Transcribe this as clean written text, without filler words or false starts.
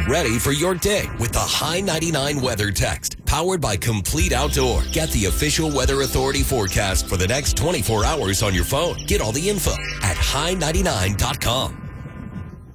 Get ready for your day with the High 99 Weather Text, powered by Complete Outdoor. Get the official Weather Authority forecast for the next 24 hours on your phone. Get all the info at high99.com.